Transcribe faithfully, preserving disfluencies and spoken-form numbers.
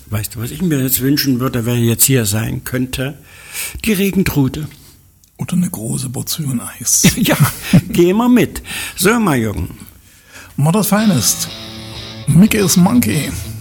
Weißt du, was ich mir jetzt wünschen würde, wer jetzt hier sein könnte? Die Regentrude. Oder eine große Portion Eis. Ja, geh mal mit. So, mal Jürgen. Modern Finest. Mickey's Monkey.